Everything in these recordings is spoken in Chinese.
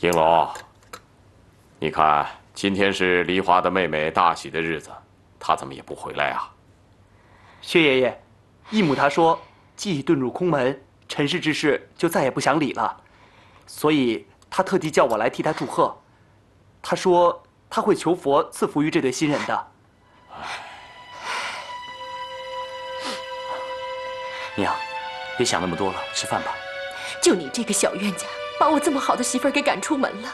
应龙，你看今天是梨花的妹妹大喜的日子，她怎么也不回来啊？ 薛爷爷，义母她说，既已遁入空门，尘世之事就再也不想理了，所以她特地叫我来替她祝贺。她说她会求佛赐福于这对新人的。 娘，别想那么多了，吃饭吧。 就你这个小冤家，把我这么好的媳妇儿给赶出门了。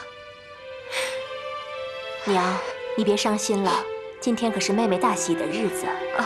娘，你别伤心了，今天可是妹妹大喜的日子啊。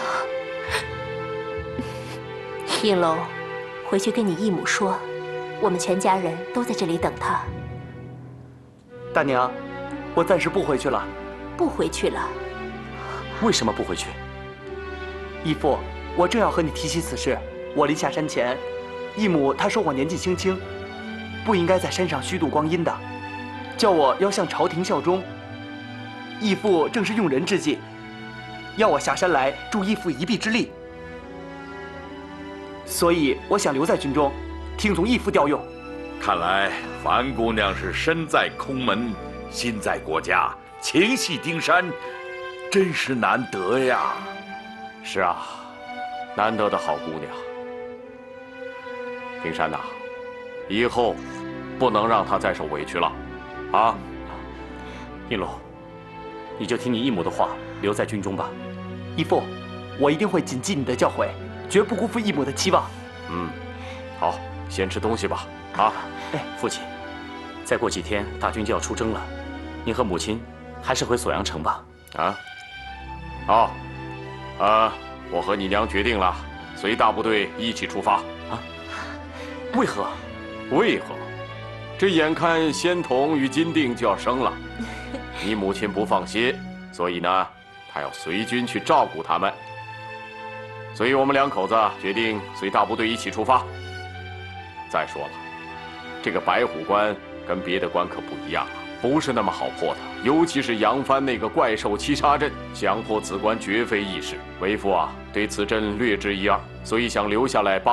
应龙，回去跟你义母说，我们全家人都在这里等她。 大娘，我暂时不回去了。 不回去了？ 为什么不回去？ 义父，我正要和你提起此事。我临下山前，义母她说我年纪轻轻，不应该在山上虚度光阴的，叫我要向朝廷效忠。义父正是用人之计，要我下山来助义父一臂之力。所以我想留在军中，听从义父调用。 看来樊姑娘是身在空门，心在国家，情系丁山，真是难得呀。 是啊，难得的好姑娘。丁山呐，以后不能让她再受委屈了，啊！ 应龙，你就听你义母的话，留在军中吧。 义父，我一定会谨记你的教诲，绝不辜负义母的期望。 嗯，好，先吃东西吧。啊， 哎，父亲，再过几天大军就要出征了，您和母亲还是回锁阳城吧。 啊，我和你娘决定了，随大部队一起出发。啊， 为何？ 为何？这眼看仙童与金锭就要生了，你母亲不放心，所以呢，她要随军去照顾他们。所以我们两口子决定随大部队一起出发。再说了，这个白虎关跟别的关可不一样啊，不是那么好破的。尤其是扬帆那个怪兽七杀阵，想破此关绝非易事。为父啊，对此阵略知一二，所以想留下来帮